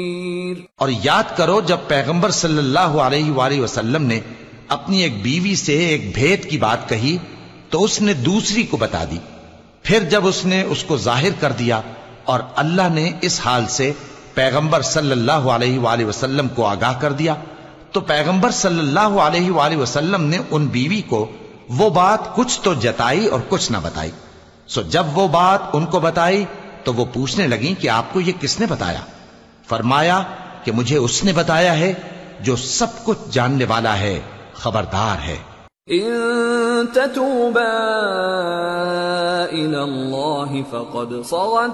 और याद करो जब पैगंबर सल्लल्लाहु अलैहि वसल्लम ने अपनी एक बीवी से एक भेद की बात कही तो उसने दूसरी को बता दी। फिर जब उसने उसको जाहिर कर दिया और अल्लाह ने इस हाल से पैगंबर सल्लल्लाहु अलैहि वसल्लम को आगाह कर दिया, तो पैगंबर सल्लल्लाहु अलैहि वसल्लम ने उन बीवी को वो बात कुछ तो जताई और कुछ ना बताई। सो जब वो बात उनको बताई तो वो पूछने लगी कि आपको ये किसने बताया? फरमाया कि मुझे उसने बताया है जो सब कुछ जानने वाला है, खबरदार है। इन ततूबा इलल्लाहि फक़द सग़त